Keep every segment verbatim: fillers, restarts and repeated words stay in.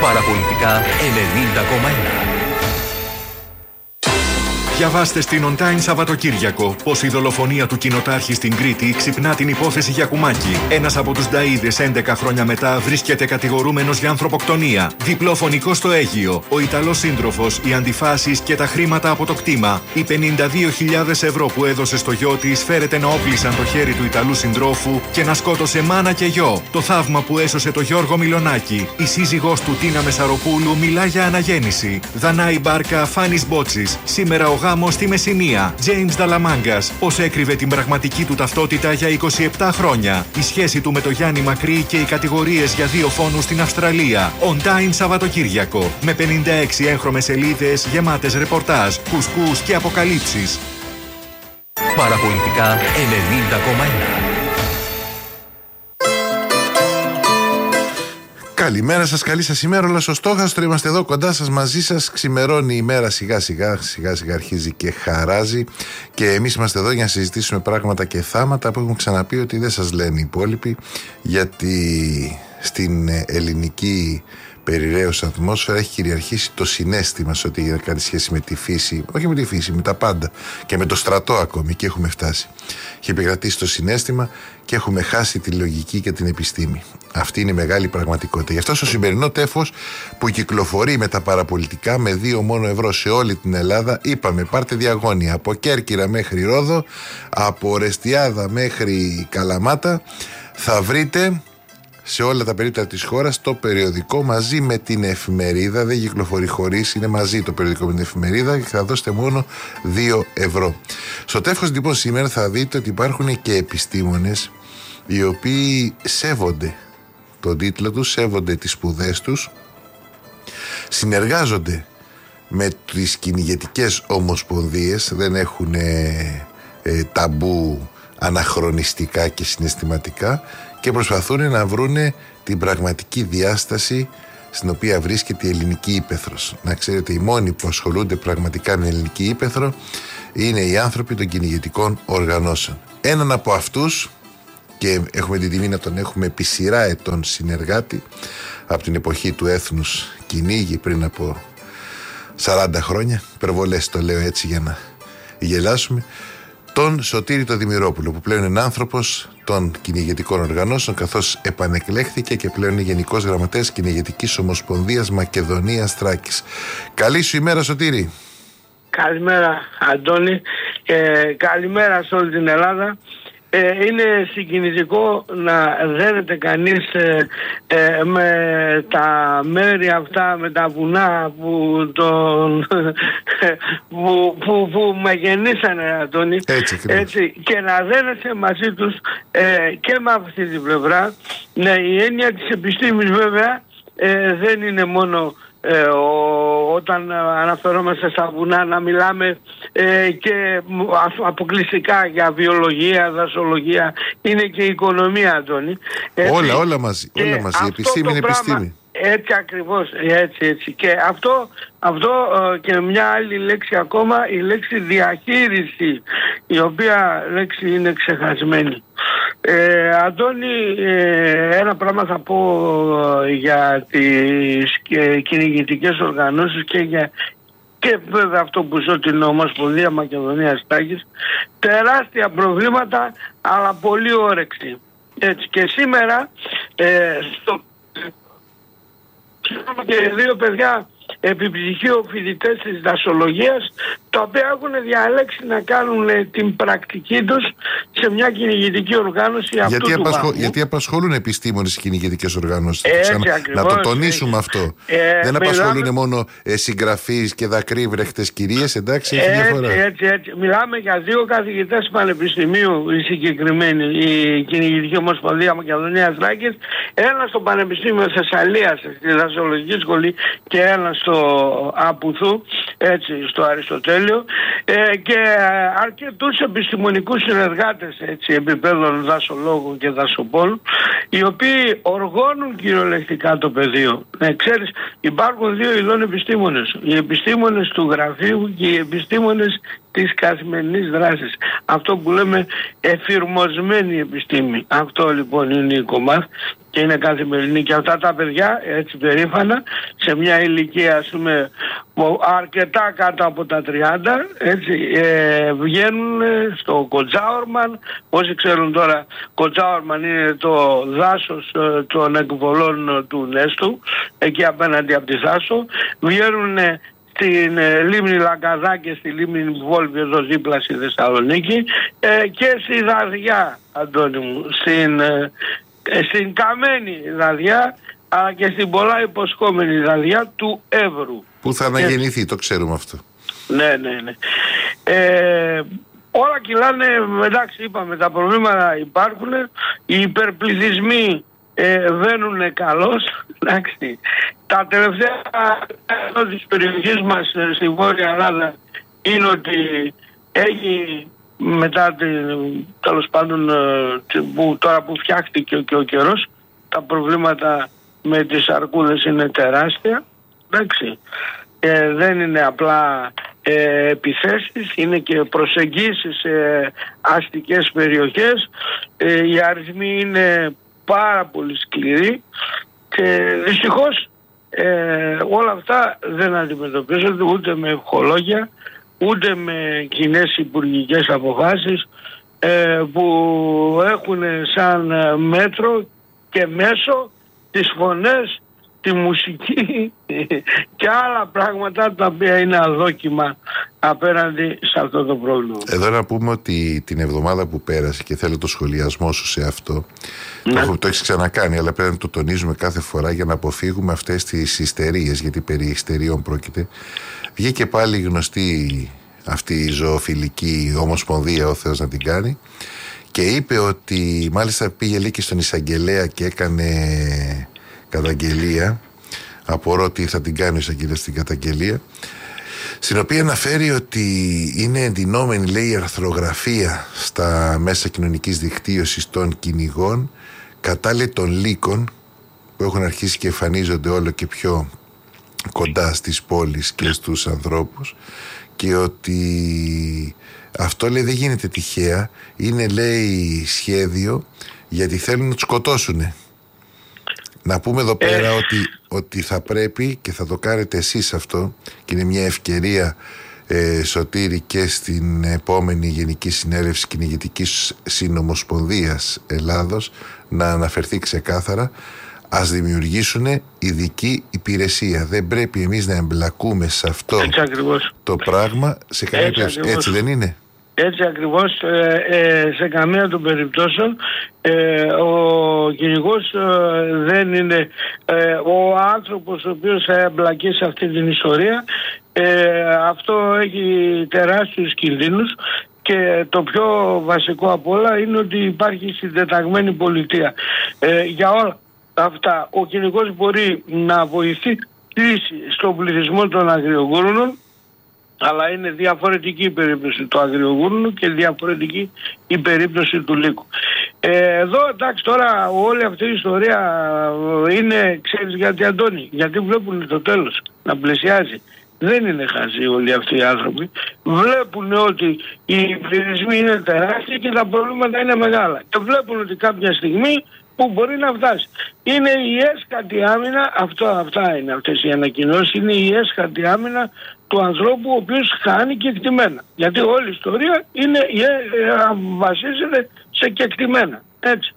Παραπολιτικά ενενήντα κόμμα ένα. Διαβάστε στην On Time Σαββατοκύριακο πως η δολοφονία του κοινοτάρχη στην Κρήτη ξυπνά την υπόθεση Γιακουμάκη. Ένας από τους νταΐδες έντεκα χρόνια μετά βρίσκεται κατηγορούμενος για ανθρωποκτονία. Διπλό φωνικό στο Αίγυο. Ο Ιταλός σύντροφος, οι αντιφάσεις και τα χρήματα από το κτήμα. Οι πενήντα δύο χιλιάδες ευρώ που έδωσε στο γιο της φέρεται να όπλισαν το χέρι του Ιταλού συντρόφου και να σκότωσε μάνα και γιο. Το θαύμα που έσωσε το Γιώργο Μιλονάκη. Η σύζυγός του Τίνα Μεσαροπούλου μιλά για αναγέννηση. Δανάη Μπάρκα, Φάνης Μπότσης. Σήμερα ο γάμος στη Μεσσηνία. Τζέιμς Νταλαμάγκας. Πώς έκρυβε την πραγματική του ταυτότητα για είκοσι επτά χρόνια. Η σχέση του με το Γιάννη Μακρύ και οι κατηγορίες για δύο φόνους στην Αυστραλία. On Time Σαββατοκύριακο. Με πενήντα έξι έγχρωμες σελίδες γεμάτες ρεπορτάζ, κουσκούς και αποκαλύψεις. Παραπολιτικά ενενήντα κόμμα ένα. Καλημέρα σας, καλή σας ημέρα, όλα στο στόχαστρο. Είμαστε εδώ κοντά σας, μαζί σας. Ξημερώνει η ημέρα σιγά σιγά, σιγά σιγά αρχίζει και χαράζει. Και εμείς είμαστε εδώ για να συζητήσουμε πράγματα και θάματα που έχουμε ξαναπεί ότι δεν σας λένε οι υπόλοιποι. Γιατί στην ελληνική περιραίωση ατμόσφαιρα έχει κυριαρχήσει το συναίσθημα σε ό,τι έχει να κάνει σχέση με τη φύση, όχι με τη φύση, με τα πάντα και με το στρατό ακόμη, και έχουμε φτάσει. Έχει επικρατήσει το συναίσθημα και έχουμε χάσει τη λογική και την επιστήμη. Αυτή είναι η μεγάλη πραγματικότητα. Γι' αυτό στο σημερινό τέφος που κυκλοφορεί με τα παραπολιτικά με δύο μόνο ευρώ σε όλη την Ελλάδα, είπαμε πάρτε διαγώνια από Κέρκυρα μέχρι Ρόδο, από Ορεστιάδα μέχρι Καλαμάτα, θα βρείτε σε όλα τα περίπτωτα της χώρας το περιοδικό μαζί με την εφημερίδα. Δεν κυκλοφορεί χωρίς, είναι μαζί το περιοδικό με την εφημερίδα και θα δώσετε μόνο δύο ευρώ. Στο τεύχος λοιπόν σήμερα θα δείτε ότι υπάρχουν και επιστήμονες οι οποίοι σέβονται τον τίτλο τους, σέβονται τις σπουδές τους, συνεργάζονται με τις κυνηγετικές ομοσπονδίες, δεν έχουν ε, ε, ταμπού αναχρονιστικά και συναισθηματικά και προσπαθούν να βρούνε την πραγματική διάσταση στην οποία βρίσκεται η ελληνική ύπαιθρος. Να ξέρετε, οι μόνοι που ασχολούνται πραγματικά με ελληνική ύπαιθρο είναι οι άνθρωποι των κυνηγετικών οργανώσεων. Έναν από αυτούς, και έχουμε την τιμή να τον έχουμε επί σειρά ετών συνεργάτη από την εποχή του έθνους κυνήγι πριν από σαράντα χρόνια, υπερβολές το λέω έτσι για να γελάσουμε, τον Σωτήρη τον Δημηρόπουλο, που πλέον είναι άνθρωπος των κυνηγετικών οργανώσεων, καθώς επανεκλέχθηκε και πλέον είναι Γενικός Γραμματέας Κυνηγετικής Ομοσπονδίας Μακεδονίας Θράκης. Καλή σου ημέρα, Σωτήρη. Καλημέρα, Αντώνη, και καλημέρα σε όλη την Ελλάδα. Ε, είναι συγκινητικό να δένεται κανείς ε, ε, με τα μέρη αυτά, με τα βουνά που, τον, που, που, που με γεννήσανε, Αντώνη, έτσι, έτσι, και να δένεσαι μαζί τους ε, και με αυτή την πλευρά. Ναι, η έννοια της επιστήμης βέβαια ε, δεν είναι μόνο Ε, ο, όταν αναφερόμαστε στα βουνά να μιλάμε ε, και αποκλειστικά για βιολογία, δασολογία, είναι και η οικονομία, Αντώνη. Έτσι, όλα, όλα μαζί, όλα μαζί. Η επιστήμη είναι πράγμα, επιστήμη. Έτσι ακριβώς, έτσι, έτσι. Και αυτό, αυτό ε, και μια άλλη λέξη ακόμα, η λέξη διαχείριση, η οποία λέξη είναι ξεχασμένη. Ε, Αντώνη, ε, ένα πράγμα θα πω ε, για τις ε, κυνηγητικές οργανώσεις και για και βέβαια αυτό που ζω την Ομοσπονδία Μακεδονίας Θράκης. Τεράστια προβλήματα, αλλά πολύ όρεξη. Έτσι, και σήμερα ε, στο και δύο παιδιά επιπτυχίο φοιτητές της δασολογίας, τα οποία έχουν διαλέξει να κάνουν την πρακτική τους σε μια κυνηγητική οργάνωση αυτού γιατί του απασχο... βαθμού. Γιατί απασχολούν επιστήμονες οι κυνηγητικές οργανώσεις. Έτσι, Ξανα... ακριβώς, να το τονίσουμε έτσι. αυτό. Ε, Δεν απασχολούν μιλάμε... μόνο ε, συγγραφείς και δακρύβρεχτες κυρίες, εντάξει, έχει έτσι, διαφορά. Έτσι, έτσι. Μιλάμε για δύο καθηγητές πανεπιστημίου, οι συγκεκριμένοι, η Κυνηγητική Ομοσπονδία Μακεδονίας Θράκης, ένα στο Πανεπιστήμιο Θεσσαλίας, στη Δασολογική Σχολή, και ένα στο Απουθού, έτσι, στο Αριστοτέλειο, ε, και αρκετούς επιστημονικούς συνεργάτες, έτσι, επίπεδων δασολόγων και δασοπόλων, οι οποίοι οργώνουν κυριολεκτικά το πεδίο. Ε, ξέρεις, υπάρχουν δύο ειδών επιστήμονες. Οι επιστήμονες του γραφείου και οι επιστήμονες της καθημερινής δράσης. Αυτό που λέμε εφηρμοσμένη επιστήμη. Αυτό λοιπόν είναι η κομμάτι και είναι καθημερινή, και αυτά τα παιδιά έτσι περήφανα σε μια ηλικία ας πούμε αρκετά κάτω από τα τριάντα έτσι, ε, βγαίνουν στο Κοτζάορμαν. Όσοι ξέρουν τώρα, Κοτζάορμαν είναι το δάσος ε, των εκβολών του Νέστου, εκεί απέναντι από τη Θάσο. Βγαίνουν στην ε, λίμνη Λαγκαδά και στη λίμνη Βόλβη εδώ δίπλα στη Θεσσαλονίκη, ε, και στη Δαδιά, Αντώνη μου, στην, ε, στην καμένη Δαδιά, αλλά και στην πολλά υποσχόμενη Δαδιά του Εύρου. Που θα αναγεννηθεί, και... το ξέρουμε αυτό. Ναι, ναι, ναι. Ε, όλα κυλάνε, εντάξει, είπαμε, τα προβλήματα υπάρχουν, οι υπερπληθυσμοί ε, βαίνουν καλώς, εντάξει. Τα τελευταία εδώ της περιοχής μας στη Βόρεια Ελλάδα είναι ότι έχει μετά την, τέλος πάντων που, τώρα που φτιάχτηκε και ο καιρός, τα προβλήματα με τις αρκούδες είναι τεράστια, εντάξει. Ε, δεν είναι απλά ε, επιθέσεις, είναι και προσεγγίσεις σε αστικές περιοχές. Ε, οι αριθμοί είναι πάρα πολύ σκληροί και δυστυχώς ε, όλα αυτά δεν αντιμετωπίζονται ούτε με ευχολόγια, ούτε με κοινές υπουργικές αποφάσεις ε, που έχουν σαν μέτρο και μέσο τις φωνές, τη μουσική και άλλα πράγματα τα οποία είναι αδόκιμα απέναντι σε αυτό το πρόβλημα. Εδώ να πούμε ότι την εβδομάδα που πέρασε, και θέλω το σχολιασμό σου σε αυτό, ναι. το, έχουμε, το έχεις ξανακάνει, αλλά πρέπει να το τονίζουμε κάθε φορά για να αποφύγουμε αυτές τις ιστερίες, γιατί περί ιστερίων πρόκειται. Βγήκε πάλι γνωστή αυτή η ζωοφιλική ομοσπονδία, ο Θεός να την κάνει, και είπε ότι μάλιστα πήγε λέει και στον εισαγγελέα και έκανε καταγγελία. Απορώ τι θα την κάνει ο εισαγγελέας στην καταγγελία, στην οποία αναφέρει ότι είναι εντυνόμενη, λέει, η αρθρογραφία στα μέσα κοινωνικής δικτύωσης των κυνηγών κατά, λέει, των λύκων που έχουν αρχίσει και εμφανίζονται όλο και πιο κοντά στις πόλεις και στους ανθρώπους, και ότι αυτό, λέει, δεν γίνεται τυχαία, είναι, λέει, σχέδιο γιατί θέλουν να τους σκοτώσουν. Να πούμε εδώ πέρα ε. ότι, ότι θα πρέπει, και θα το κάνετε εσείς αυτό, και είναι μια ευκαιρία, ε, Σωτήρη, και στην επόμενη Γενική Συνέλευση Κυνηγητικής Συνομοσπονδίας Ελλάδος να αναφερθεί ξεκάθαρα, ας δημιουργήσουν ειδική υπηρεσία. Δεν πρέπει εμείς να εμπλακούμε σε αυτό το πράγμα σε καμία περίπτωση. Έτσι δεν είναι? Έτσι ακριβώς, ε, ε, σε καμία των περιπτώσεων ε, ο κυνηγός ε, δεν είναι ε, ο άνθρωπος ο οποίος θα εμπλακεί σε αυτή την ιστορία. Ε, αυτό έχει τεράστιους κινδύνους, και το πιο βασικό από όλα είναι ότι υπάρχει συντεταγμένη πολιτεία. Ε, για όλα αυτά ο κυνηγός μπορεί να βοηθήσει στον πληθυσμό των αγριογούρνων, αλλά είναι διαφορετική η περίπτωση του αγριογούρνου και διαφορετική η περίπτωση του λύκου. Ε, εδώ εντάξει, τώρα όλη αυτή η ιστορία είναι, ξέρεις γιατί, Αντώνη? Γιατί βλέπουν το τέλος να πλησιάζει. Δεν είναι χαζοί όλοι αυτοί οι άνθρωποι. Βλέπουν ότι οι πληθυσμοί είναι τεράστιοι και τα προβλήματα είναι μεγάλα. Και βλέπουν ότι κάποια στιγμή που μπορεί να φτάσει. Είναι η έσχατη άμυνα, αυτό, αυτά είναι αυτές οι ανακοινώσεις, είναι η έσχατη άμυνα του ανθρώπου ο οποίος χάνει κεκτημένα. Γιατί όλη η ιστορία είναι, ε, ε, βασίζεται σε κεκτημένα. Έτσι.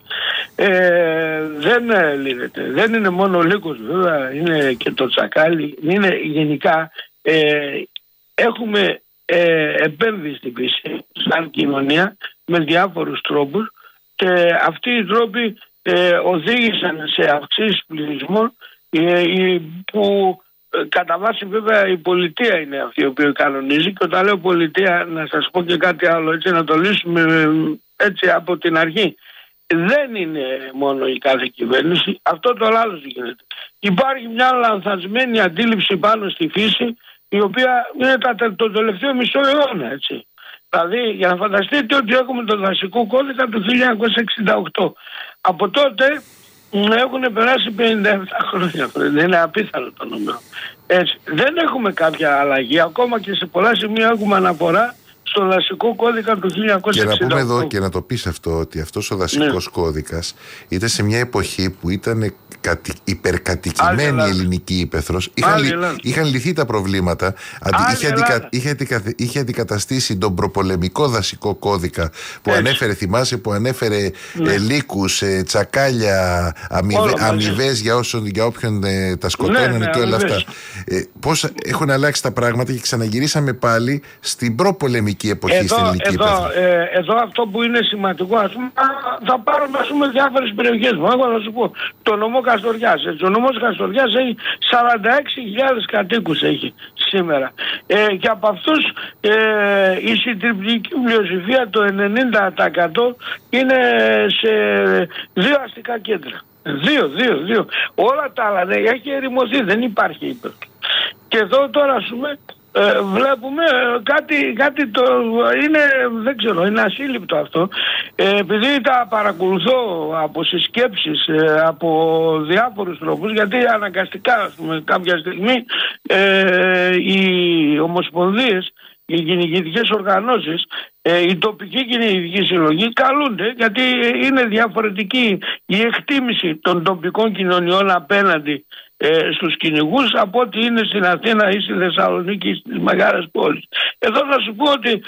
Ε, δεν ε, λύνεται. Δεν είναι μόνο ο λύκος βέβαια, είναι και το τσακάλι. Είναι γενικά, ε, έχουμε ε, επένδυση στην φύση σαν κοινωνία με διάφορους τρόπους, και αυτοί οι τρόποι ε, οδήγησαν σε αυξήσεις πληθυσμών ε, που ε, κατά βάση βέβαια η πολιτεία είναι αυτή η οποία κανονίζει. Και όταν λέω πολιτεία, να σας πω και κάτι άλλο, έτσι, να το λύσουμε έτσι από την αρχή. Δεν είναι μόνο η κάθε κυβέρνηση, αυτό το άλλο γίνεται. Υπάρχει μια λανθασμένη αντίληψη πάνω στη φύση, η οποία είναι τα, το τελευταίο μισό αιώνα, έτσι. Δηλαδή, για να φανταστείτε ότι έχουμε τον δασικό κώδικα του χίλια εννιακόσια εξήντα οκτώ. Από τότε έχουν περάσει πενήντα επτά χρόνια. Δεν είναι απίθανο το νούμερο. Έτσι. Δεν έχουμε κάποια αλλαγή. Ακόμα και σε πολλά σημεία έχουμε αναφορά στο δασικό κώδικα του χίλια εννιακόσια εξήντα οκτώ. Και να πούμε εδώ και να το πεις αυτό, ότι αυτός ο δασικός ναι. κώδικας ήταν σε μια εποχή που ήταν κατη, υπερκατοικημένη η ελληνική ύπαιθρος. Είχαν, είχαν λυθεί τα προβλήματα. Αντι, είχε, αντικα, είχε, αντικα, είχε αντικαταστήσει τον προπολεμικό δασικό κώδικα που Έτσι. ανέφερε, θυμάσαι, που ανέφερε ναι. ε, λύκους, ε, τσακάλια, αμοιβές για, για όποιον ε, τα σκοτώνανε ναι, ναι, και όλα αυτά. Ε, πώς έχουν αλλάξει τα πράγματα και ξαναγυρίσαμε πάλι στην προπολεμική εποχή εδώ, στην ελληνική εδώ, ύπαιθρο. Ε, εδώ αυτό που είναι σημαντικό, ας πούμε, θα πάρουμε ας πούμε διάφορες περιοχές μου. Εγώ θα σου πω, το νομό Καστοριάς. Έτσι, ο νομός Καστοριάς έχει σαράντα έξι χιλιάδες κατοίκους έχει σήμερα. Ε, και από αυτούς ε, η συντριπτική πλειοψηφία, το ενενήντα τοις εκατό είναι σε δύο αστικά κέντρα. Δύο, δύο, δύο. Όλα τα άλλα ναι, έχει ερημωθεί, δεν υπάρχει ύπαιθρο. Και εδώ τώρα ας πούμε ε, βλέπουμε κάτι, κάτι το είναι, δεν ξέρω, είναι ασύλληπτο αυτό. Ε, επειδή τα παρακολουθώ από συσκέψεις, ε, από διάφορους τρόπους, γιατί αναγκαστικά ας πούμε, κάποια στιγμή ε, οι ομοσπονδίες, οι κυνηγητικές οργανώσεις, ε, η τοπική κυνηγητική συλλογή καλούνται, γιατί είναι διαφορετική η εκτίμηση των τοπικών κοινωνιών απέναντι ε, στους κυνηγούς από ό,τι είναι στην Αθήνα ή στη Θεσσαλονίκη, στις μεγάλες πόλεις. Εδώ θα σου πω ότι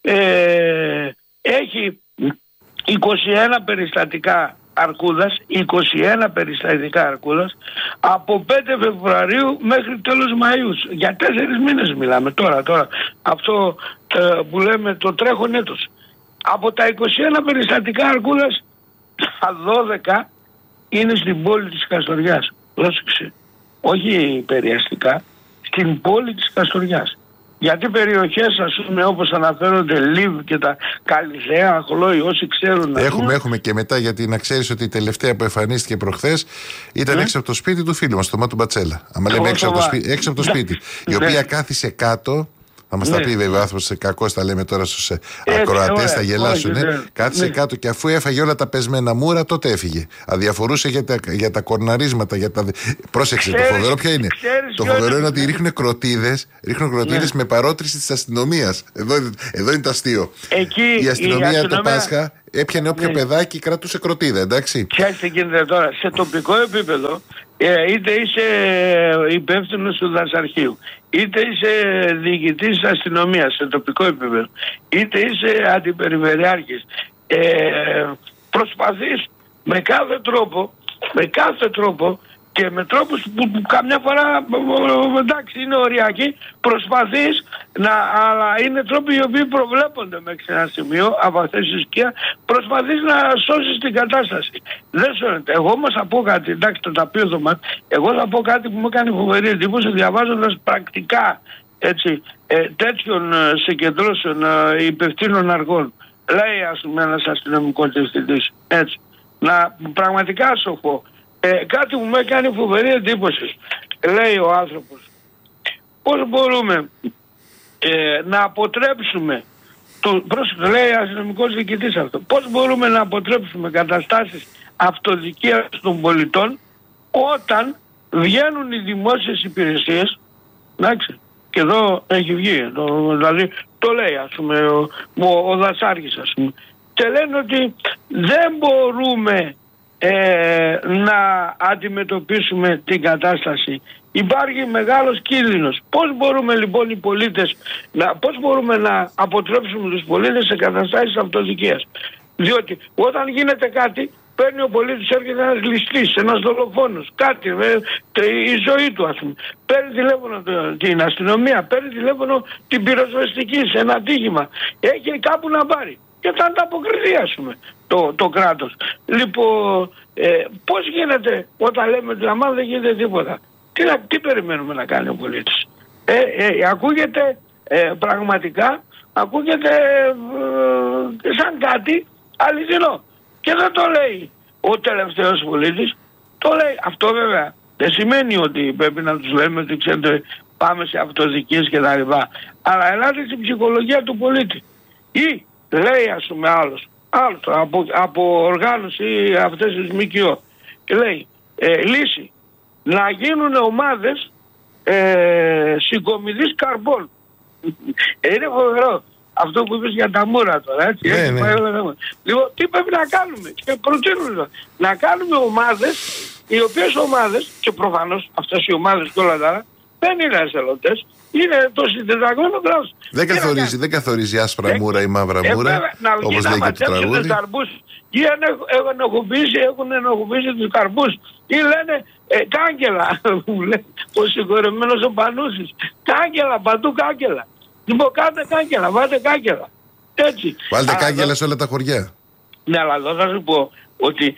ε, έχει είκοσι ένα περιστατικά αρκούδας, είκοσι ένα περιστατικά αρκούδας από πέντε Φεβρουαρίου μέχρι τέλος Μαΐου. Για τέσσερις μήνες μιλάμε τώρα, τώρα. Αυτό ε, που λέμε το τρέχον έτος. Από τα είκοσι ένα περιστατικά αρκούδας, τα δώδεκα είναι στην πόλη της Καστοριάς. Πρόσεξε. Όχι περιαστικά, στην πόλη της Καστοριάς. Γιατί περιοχές, ας πούμε, όπως αναφέρονται Λίβ και τα Καλυθέα, Χλόη, όσοι ξέρουν... Έχουμε, πούμε, έχουμε και μετά, γιατί να ξέρεις ότι η τελευταία που εμφανίστηκε προχθές ήταν ναι. έξω από το σπίτι του φίλου μας, το Μάτου Μπατσέλα. Άμα λέμε έξω από το σπίτι, έξω από το σπίτι η οποία κάθισε κάτω. Θα μας ναι. τα πει βέβαια ο άνθρωπος κακός, τα λέμε τώρα στους ακροατές, θα γελάσουν. Κάθισε ναι. κάτω και αφού έφαγε όλα τα πεσμένα μούρα, τότε έφυγε. Αδιαφορούσε για τα, για τα κορναρίσματα. Για τα... Πρόσεξε, ξέρεις, το φοβερό ποιο είναι. Το φοβερό είναι ότι ρίχνουν κροτίδες, ρίχνουν κροτίδες ναι. με παρότριση της αστυνομίας. Εδώ, εδώ είναι το αστείο. Εκεί, η αστυνομία, η αστυνομία το Πάσχα έπιανε όποιο ναι. παιδάκι, κρατούσε κροτίδα, εντάξει. Ξέρετε τι γίνεται τώρα, σε τοπικό επίπεδο, είτε είσαι υπεύθυνος του δασαρχείου, είτε είσαι διοικητής της αστυνομίας σε τοπικό επίπεδο, είτε είσαι αντιπεριφερειάρχης, ε, προσπαθείς με κάθε τρόπο, με κάθε τρόπο και με τρόπους που, που καμιά φορά εντάξει είναι οριακοί, προσπαθείς να, αλλά είναι τρόποι οι οποίοι προβλέπονται μέχρι ένα σημείο από αυτές τις σκιά, προσπαθείς να σώσεις την κατάσταση. Δεν σώνεται. Εγώ όμως θα πω κάτι, εντάξει το ταπείο δωμάτιο, εγώ θα πω κάτι που μου έκανε φοβερή εντύπωση διαβάζοντας πρακτικά έτσι, ε, τέτοιων ε, συγκεντρώσεων ε, υπευθύνων αργών. Λέει ας πούμε ένας αστυνομικός διευθυντής, έτσι, να πραγματικά σοφό. Ε, κάτι που μου έκανε φοβερή εντύπωση. Λέει ο άνθρωπος, πώς μπορούμε ε, να αποτρέψουμε, το, πρόσεχε, λέει αστυνομικός διοικητής αυτό, πώς μπορούμε να αποτρέψουμε καταστάσεις αυτοδικίας των πολιτών όταν βγαίνουν οι δημόσιες υπηρεσίες, εντάξει, και εδώ έχει βγει, το, δηλαδή το λέει ας πούμε ο, ο, ο Δασάρχης ας πούμε, και λένε ότι δεν μπορούμε Ε, να αντιμετωπίσουμε την κατάσταση. Υπάρχει μεγάλος κίνδυνος. Πώς μπορούμε λοιπόν οι πολίτες να, πώς μπορούμε να αποτρέψουμε τους πολίτες σε καταστάσεις αυτοδικίας? Διότι όταν γίνεται κάτι, παίρνει ο πολίτης, έρχεται ένας ληστής, ένας δολοφόνος, κάτι, ε, η ζωή του ας πούμε. Παίρνει τηλέφωνο την αστυνομία, παίρνει τηλέφωνο την πυροσβεστική σε ένα ατύχημα. Έχει κάπου να πάρει. Και θα ανταποκριθεί ας πούμε το, το κράτος. Λοιπόν, ε, πώς γίνεται όταν λέμε ότι αμά δεν γίνεται τίποτα? Τι, να, τι περιμένουμε να κάνει ο πολίτης? Ε, ε, ακούγεται ε, πραγματικά, ακούγεται ε, σαν κάτι αληθινό. Και δεν το λέει ο τελευταίος πολίτης, το λέει. Αυτό βέβαια δεν σημαίνει ότι πρέπει να τους λέμε ότι ξέρετε πάμε σε αυτοδικίες και τα λοιπά. Αλλά ελάτε στην ψυχολογία του πολίτη. Ή λέει ας πούμε άλλος, άλλος από, από οργάνωση αυτές τις ΜΚΟ, και λέει ε, λύση να γίνουν ομάδες ε, συγκομιδής καρμπών. Είναι φοβερό. αυτό που είπες για τα μούρα τώρα, έτσι. Ναι, έτσι ναι. πάει όλα τα μούρα. Λοιπόν, τι πρέπει να κάνουμε? Και προτείνουν να κάνουμε ομάδες, οι οποίες ομάδες, και προφανώς αυτές οι ομάδες και όλα τα άλλα, δεν είναι εθελοντές, είναι το συντεταγμένο κράτος. Δεν καθορίζει, δεν καθορίζει άσπρα μούρα ή μαύρα ε, μούρα, όπως λέει και το τραγούδι. Καρπούς, ή έχουν ενοχοποιήσει, έχουν ενοχοποιήσει τους καρπούς, ή λένε ε, κάγκελα, που λέει ο συγχωρεμένος ο Πανούσης. Κάγκελα, παντού κάγκελα. Λοιπόν, κάντε κάγκελα, βάλτε κάγκελα. Έτσι. Βάλτε Αλλά κάγκελα εδώ, σε όλα τα χωριά. ναι, αλλά εδώ θα σου πω ότι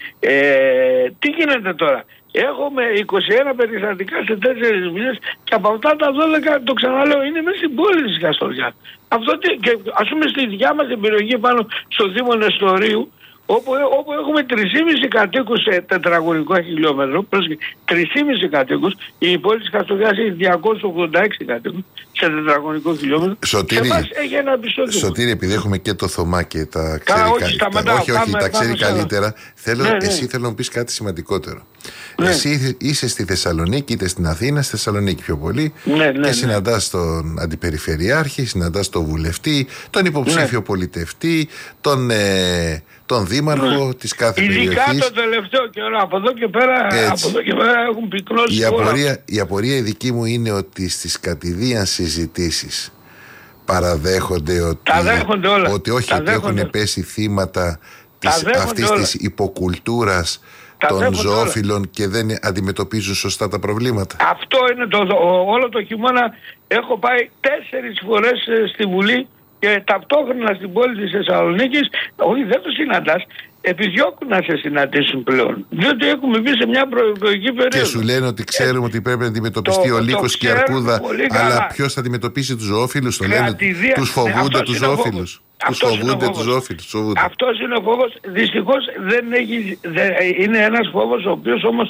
ε, τι γίνεται τώρα. Έχουμε είκοσι ένα περιστατικά σε τέσσερις μήνες και από αυτά τα δώδεκα, το ξαναλέω, είναι μέσα στην πόλη της Καστοριάς. Αυτό τι, και ας πούμε στη δικιά μας την περιοχή πάνω στο Δήμο Νεστορίου, όπου, όπου έχουμε τρεις και μισό κατοίκους σε τετραγωνικό χιλιόμετρο, τρεις και μισό κατοίκους, η πόλη της Καστοριάς έχει διακόσιους ογδόντα έξι κατοίκους σε τετραγωνικό χιλιόμετρο. Σωτήρη, έχει ένα επεισόδιο. Σωτήρη, επειδή έχουμε και το Θωμά και τα ξέρει, Καλά, όχι, κα... σταματάω, όχι, όχι, πάμε, τα ξέρει πάμε καλύτερα, θέλω, ναι, ναι. εσύ θέλω να μου πεις κάτι σημαντικότερο. Ναι. Εσύ είσαι στη Θεσσαλονίκη, είτε στην Αθήνα, στη Θεσσαλονίκη πιο πολύ, ναι, ναι, και ναι. συναντάς τον αντιπεριφερειάρχη, συναντάς τον βουλευτή, τον υποψήφιο ναι. πολιτευτή, τον, ε, τον δήμαρχο ναι. της κάθε Ειδικά περιοχής. Ειδικά το τελευταίο καιρό, από εδώ και πέρα, από εδώ και πέρα έχουν πυκνώσει η όλα. απορία, η απορία η δική μου είναι ότι στις κατηδίαν συζητήσεις παραδέχονται ότι, όλα. ότι όχι, τα ότι έχουν όλα. πέσει θύματα της, αυτής όλα. της υποκουλτούρας τα των ζωόφιλων όλα. και δεν αντιμετωπίζουν σωστά τα προβλήματα. Αυτό είναι το, ο, όλο το χειμώνα έχω πάει τέσσερις φορές ε, στη Βουλή και ταυτόχρονα στην πόλη της Θεσσαλονίκης, όχι δεν το συναντάς, επιδιώκουν να σε συναντήσουν πλέον. Διότι έχουμε μπει σε μια προεκλογική περίοδο. Και σου λένε ότι ξέρουμε ε, ότι πρέπει να αντιμετωπιστεί το, ο λύκος και η αρκούδα, αλλά ποιος θα αντιμετωπίσει τους ζωόφιλους, το λένε, τους φοβούνται ναι, τους ζωόφιλους. Τους φοβούνται τους ζωόφιλους. Αυτός είναι ο φόβος. Δυστυχώς δεν έχει, δεν, είναι ένας φόβος ο οποίος όμως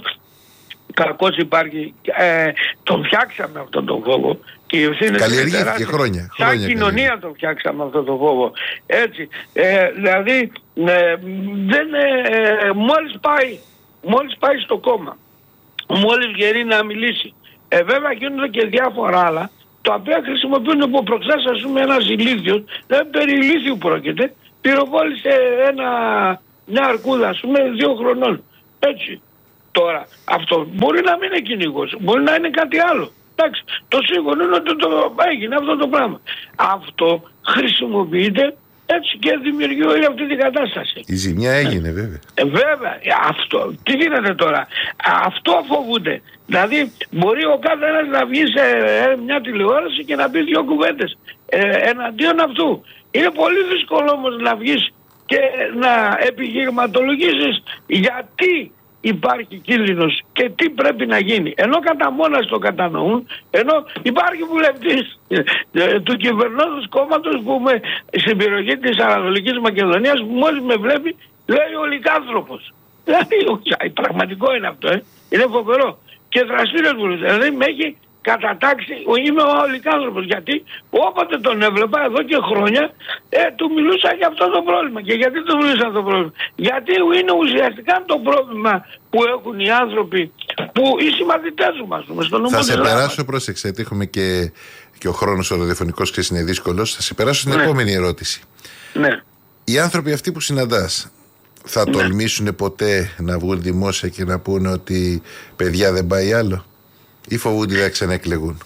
κακώς υπάρχει. Ε, τον φτιάξαμε αυτόν τον φόβο. Καλλιεργήθηκε χρόνια. Σαν χρόνια κοινωνία το φτιάξαμε αυτό το φόβο. Έτσι. Ε, δηλαδή, ε, δεν, ε, μόλις πάει, μόλις πάει στο κόμμα, μόλις γερεί να μιλήσει, ε, βέβαια γίνονται και διάφορα άλλα, τα οποία χρησιμοποιούν από προχθές, ας πούμε, ένας ηλίθιος, δεν περί ηλίθιου πρόκειται, πυροβόλησε ένα, μια αρκούδα, ας πούμε, δύο χρονών. Έτσι. Τώρα, αυτό μπορεί να μην είναι κυνηγός, μπορεί να είναι κάτι άλλο. Εντάξει, το σίγουρο είναι ότι το έγινε αυτό το πράγμα. Αυτό χρησιμοποιείται έτσι και δημιουργεί όλη αυτή την κατάσταση. Η ζημιά έγινε, βέβαια. Ε, βέβαια, αυτό. Τι γίνεται τώρα. Αυτό φοβούνται. Δηλαδή, μπορεί ο κάθε ένας να βγει σε ε, μια τηλεόραση και να πει δύο κουβέντες ε, εναντίον αυτού. Είναι πολύ δύσκολο όμως να βγεις και να επιχειρηματολογήσεις γιατί υπάρχει κίνδυνος και τι πρέπει να γίνει. Ενώ κατά μόνας το κατανοούν, ενώ υπάρχει βουλευτής ε, του κυβερνώντος κόμματος που με, στην περιοχή της Ανατολικής Μακεδονίας, που μόλις με βλέπει λέει ο λυκάνθρωπος. Δηλαδή, πραγματικό είναι αυτό, ε. Είναι φοβερό. Και δραστήριος βουλευτής. Δηλαδή με έχει κατατάξει, είμαι ο λυκάνθρωπος. Γιατί όποτε τον έβλεπα εδώ και χρόνια, ε, του μιλούσα για αυτό το πρόβλημα. Και γιατί του μιλούσα αυτό το πρόβλημα? Γιατί είναι ουσιαστικά το πρόβλημα που έχουν οι άνθρωποι, που οι συμμαθητές μας. Θα σε περάσω, πρόσεξε, γιατί έχουμε και, και ο χρόνος ο ραδιοφωνικός και είναι δύσκολος. Θα σε περάσω στην ναι. επόμενη ερώτηση. Ναι. Οι άνθρωποι αυτοί που συναντάς, θα ναι. τολμήσουν ποτέ να βγουν δημόσια και να πούνε ότι παιδιά δεν πάει άλλο, ή φοβούνται να ξαναεκλεγούν?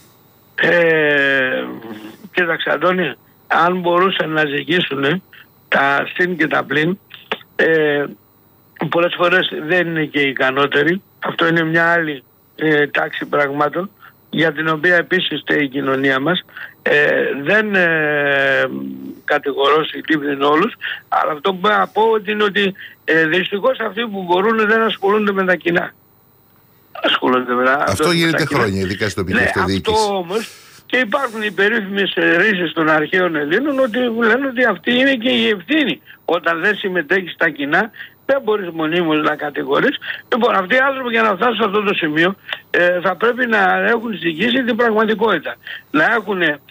Ε, κοίταξε Αντώνη, αν μπορούσαν να ζυγίσουν τα συν και τα πλην, ε, πολλές φορές δεν είναι και ικανότεροι. Αυτό είναι μια άλλη ε, τάξη πραγμάτων για την οποία επίσης φταίει η κοινωνία μας. Ε, δεν ε, κατηγορώ συλλήβδιν όλους, αλλά αυτό που μπορώ να πω ότι είναι ότι ε, δυστυχώς αυτοί που μπορούν δεν ασχολούνται με τα κοινά. Ασχολούνται με τα, αυτό, αυτό γίνεται χρόνια, ειδικά στην τοπική ναι, αυτοδιοίκηση. Αυτό όμως, και υπάρχουν οι περίφημες ρίζες των αρχαίων Ελλήνων ότι λένε ότι αυτή είναι και η ευθύνη. Όταν δεν συμμετέχεις στα κοινά, δεν μπορείς μονίμως να κατηγορείς. Λοιπόν, αυτοί οι άνθρωποι για να φτάσουν σε αυτό το σημείο ε, θα πρέπει να έχουν ζυγίσει την πραγματικότητα. Να έχουν ε,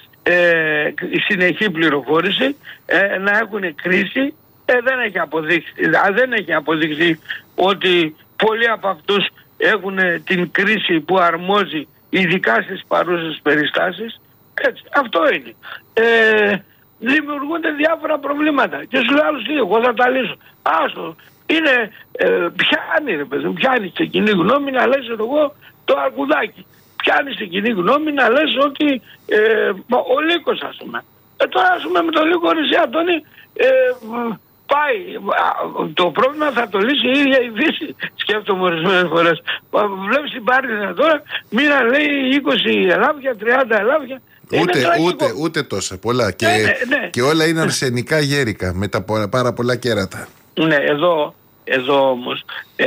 συνεχή πληροφόρηση, ε, να έχουν κρίση. Ε, δεν, έχει αποδείξει, δεν έχει αποδειχθεί ότι πολλοί από αυτούς έχουν την κρίση που αρμόζει ειδικά στις παρούσες περιστάσεις. Έτσι, αυτό είναι. Ε, δημιουργούνται διάφορα προβλήματα. Και σου λέω άλλους τι, εγώ θα τα λύσω. Άστο, είναι, ε, πιάνει ρε παιδί, πιάνει στην κοινή γνώμη να λες εγώ το αρκουδάκι. Πιάνει στην κοινή γνώμη να λες ότι ε, ο Λύκος ας πούμε. Ε, τώρα ας πούμε με τον Λύκο Νησί Αντώνη ε, πάει. Το πρόβλημα θα το λύσει η ίδια η Δύση. Σκέφτομαι ορισμένες φορές. Βλέπεις την Πάρτινα τώρα, μήνα λέει είκοσι ελάβια, τριάντα ελάβια. Ούτε, ούτε, ούτε τόσα πολλά. Και, ναι, ναι, ναι. και όλα είναι αρσενικά γέρικα με τα πάρα πολλά κέρατα. Ναι, εδώ, εδώ όμως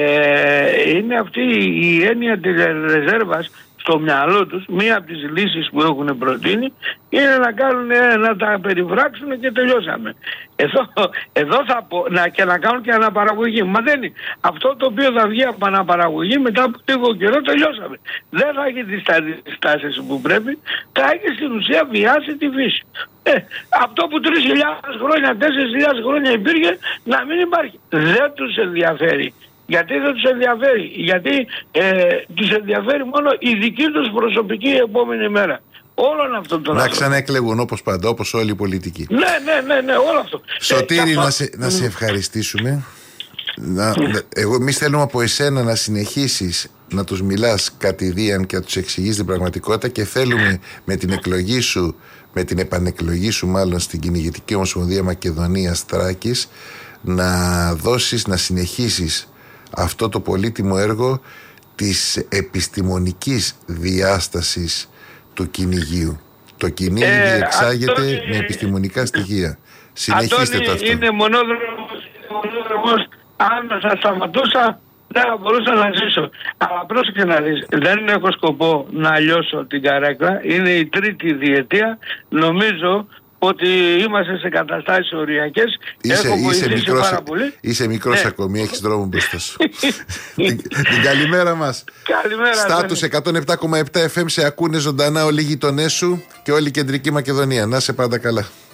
ε, είναι αυτή η έννοια της ρεζέρβας στο μυαλό τους. Μία από τις λύσεις που έχουν προτείνει είναι να κάνουν, να τα περιφράξουν και τελειώσαμε. Εδώ, εδώ θα πω, να, και να κάνουν και αναπαραγωγή. Μα δεν είναι. Αυτό το οποίο θα βγει από αναπαραγωγή μετά από λίγο καιρό τελειώσαμε. Δεν θα έχει τις τάσεις που πρέπει, θα έχει στην ουσία βιάσει τη φύση. Ε, αυτό που τρεις χιλιάδες χρόνια, τέσσερις χιλιάδες χρόνια υπήρχε να μην υπάρχει. Δεν τους ενδιαφέρει. Γιατί δεν τους ενδιαφέρει? Γιατί ε, τους ενδιαφέρει μόνο η δική τους προσωπική επόμενη μέρα. Όλον αυτό το να ξαναεκλεγούν όπως πάντα, όπως όλοι οι πολιτικοί. Ναι, ναι, ναι, ναι, όλο αυτό. Σωτήρη, ε, να, σε, να σε ευχαριστήσουμε. Να, εγώ, εμείς θέλουμε από εσένα να συνεχίσεις να τους μιλάς κατηδίαν και να τους εξηγείς την πραγματικότητα, και θέλουμε με την εκλογή σου, με την επανεκλογή σου μάλλον στην Κυνηγητική Ομοσπονδία Μακεδονίας Θράκης, να δώσεις, να συνεχίσεις αυτό το πολύτιμο έργο της επιστημονικής διάστασης του κυνηγείου. Το κυνήγι ε, διεξάγεται Αντώνη, με επιστημονικά στοιχεία. Συνεχίστε Αντώνη, το αυτό. Είναι μονόδρομος, μονόδρομος. Αν θα σταματούσα δεν θα μπορούσα να ζήσω. Αλλά πρόσεξε να δεις, δεν έχω σκοπό να λιώσω την καρέκλα. Είναι η τρίτη διετία. Νομίζω ότι είμαστε σε καταστάσεις οριακές. Είσαι, Έχω είσαι μικρός, πάρα πολύ. Είσαι μικρός ναι. ακόμη, έχεις δρόμο μπροστά σου. την, την καλημέρα μας. Καλημέρα. Στάτους εκατόν επτά κόμμα επτά εφ εμ σε ακούνε ζωντανά όλοι οι γειτονές σου και όλη η Κεντρική Μακεδονία. Να είσαι πάντα καλά.